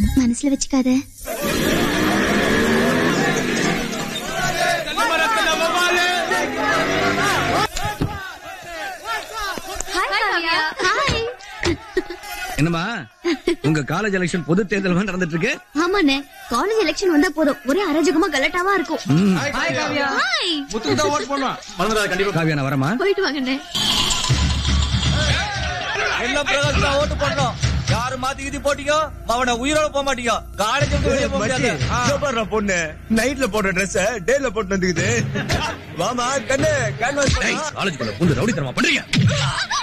மனசுல வச்சுக்காத. என்னமா உங்க காலேஜ் எலெக்ஷன் பொது தேர்தல் நடந்துட்டு இருக்கு? ஆமாண்ணே, காலேஜ் எலெக்ஷன் வந்தா போதும், ஒரே அராஜகமா கலட்டாவா இருக்கும். காவியா நான் வரமா? போயிட்டு வாங்கண்ணே. எல்லாம் பிரகாஷ் தான் ஓட்டு போடுறோம். யாரு மாத்தி கித்தி போட்டீங்க அவனை உயிரோட போக மாட்டீங்க. காலேஜ் பொண்ணு நைட்ல போடுற ட்ரெஸ் டேல போட்டு வந்துக்குது. வாமா கண்ணு காலேஜ் பூந்து ரவுடி தரமா பண்றீங்க?